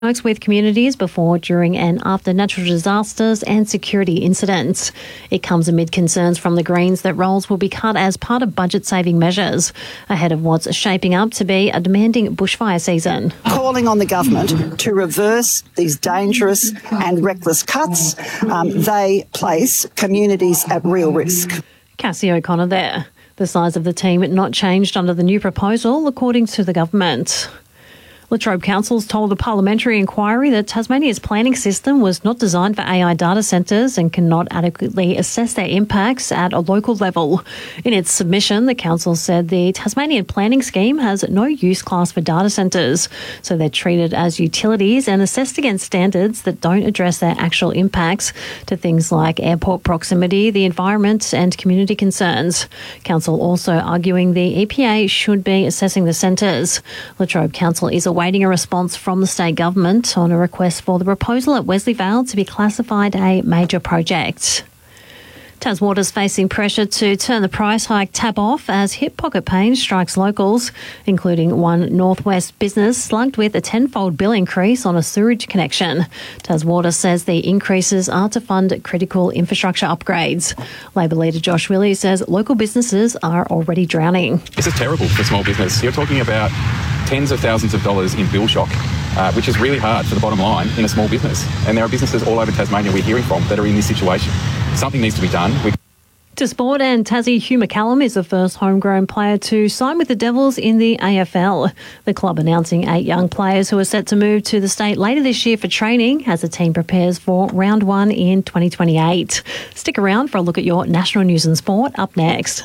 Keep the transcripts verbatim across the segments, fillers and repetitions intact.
Works with communities before, during and after natural disasters and security incidents. It comes amid concerns from the Greens that roles will be cut as part of budget-saving measures ahead of what's shaping up to be a demanding bushfire season. Calling on the government to reverse these dangerous and reckless cuts, um, they place communities at real risk. Cassie O'Connor there. The size of the team not changed under the new proposal, according to the government. Latrobe Council's told a parliamentary inquiry that Tasmania's planning system was not designed for A I data centres and cannot adequately assess their impacts at a local level. In its submission, the council said the Tasmanian planning scheme has no use class for data centres, so they're treated as utilities and assessed against standards that don't address their actual impacts to things like airport proximity, the environment and community concerns. Council also arguing the E P A should be assessing the centres. Latrobe Council is aware awaiting a response from the state government on a request for the proposal at Wesley Vale to be classified a major project. Taswater's facing pressure to turn the price hike tap off as hip pocket pain strikes locals, including one Northwest business slugged with a tenfold bill increase on a sewage connection. Taswater says the increases are to fund critical infrastructure upgrades. Labor leader Josh Willey says local businesses are already drowning. This is terrible for small business. You're talking about tens of thousands of dollars in bill shock, uh, which is really hard for the bottom line in a small business. And there are businesses all over Tasmania we're hearing from that are in this situation. Something needs to be done. We- To sport, and Tassie Hugh McCallum is the first homegrown player to sign with the Devils in the A F L. The club announcing eight young players who are set to move to the state later this year for training as the team prepares for round one in twenty twenty-eight. Stick around for a look at your national news and sport up next.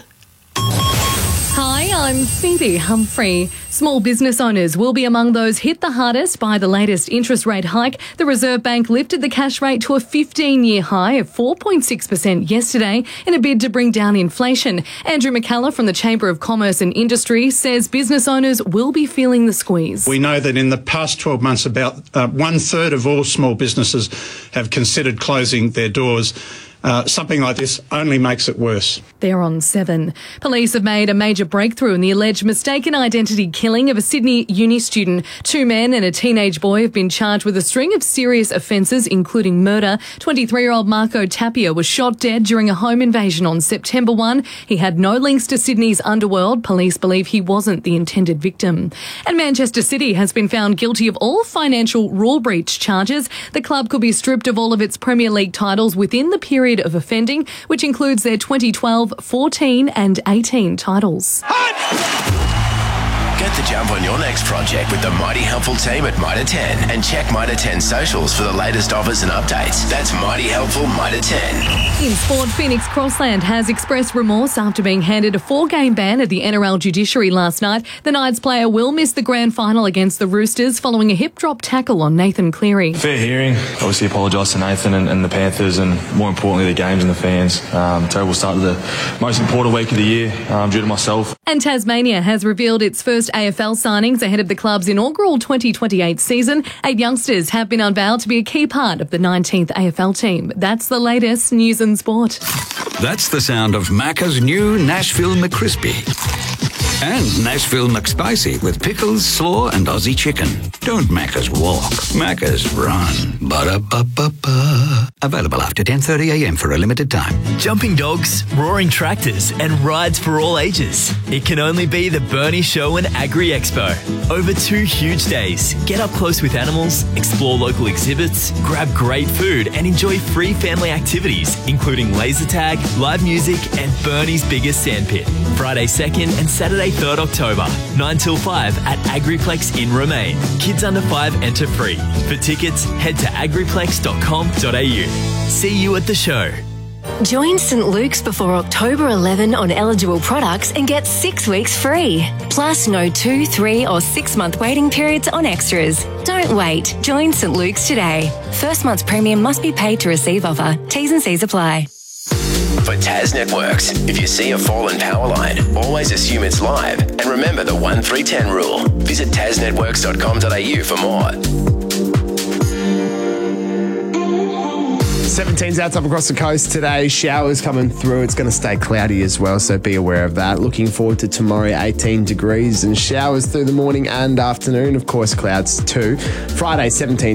Hi, I'm Phoebe Humphrey. Small business owners will be among those hit the hardest by the latest interest rate hike. The Reserve Bank lifted the cash rate to a fifteen-year high of four point six percent yesterday in a bid to bring down inflation. Andrew McCullough from the Chamber of Commerce and Industry says business owners will be feeling the squeeze. We know that in the past twelve months, about uh, one-third of all small businesses have considered closing their doors. Uh, something like this only makes it worse. They're on seven. Police have made a major breakthrough in the alleged mistaken identity killing of a Sydney uni student. Two men and a teenage boy have been charged with a string of serious offences, including murder. twenty-three-year-old Marco Tapia was shot dead during a home invasion on September first. He had no links to Sydney's underworld. Police believe he wasn't the intended victim. And Manchester City has been found guilty of all financial rule breach charges. The club could be stripped of all of its Premier League titles within the period of offending, which includes their twenty twelve, fourteen and eighteen titles. Get the jump on your next project with the Mighty Helpful team at Mitre ten and check Mitre ten socials for the latest offers and updates. That's Mighty Helpful Mitre ten. In sport, Phoenix Crossland has expressed remorse after being handed a four-game ban at the N R L judiciary last night. The Knights player will miss the grand final against the Roosters following a hip-drop tackle on Nathan Cleary. Fair hearing. Obviously apologise to Nathan and, and the Panthers and more importantly the games and the fans. Um, terrible start to the most important week of the year um, due to myself. And Tasmania has revealed its first A F L signings ahead of the club's inaugural twenty twenty-eight season. Eight youngsters have been unveiled to be a key part of the nineteenth A F L team. That's the latest news and sport. That's the sound of Macca's new Nashville McCrispy. And Nashville McSpicy with pickles, slaw and Aussie chicken. Don't Macca's walk, Macca's run. Ba-da-ba-ba-ba. Available after ten thirty a m for a limited time. Jumping dogs, roaring tractors and rides for all ages. It can only be the Burnie Show and Agri Expo. Over two huge days. Get up close with animals, explore local exhibits, grab great food and enjoy free family activities, including laser tag, live music and Burnie's biggest sandpit. Friday second and Saturday third October, nine till five at Agriplex in Romaine. Kids under five enter free. For tickets, head to agriplex dot com dot a u. See you at the show. Join St Luke's before October eleventh on eligible products and get six weeks free. Plus no two, three or six month waiting periods on extras. Don't wait. Join St Luke's today. First month's premium must be paid to receive offer. T's and C's apply. For Tas Networks, if you see a fallen power line, always assume it's live and remember the one three ten rule. Visit tas networks dot com dot a u for more. seventeen's out top across the coast today. Showers coming through. It's going to stay cloudy as well, so be aware of that. Looking forward to tomorrow, eighteen degrees and showers through the morning and afternoon. Of course, clouds too. Friday, seventeen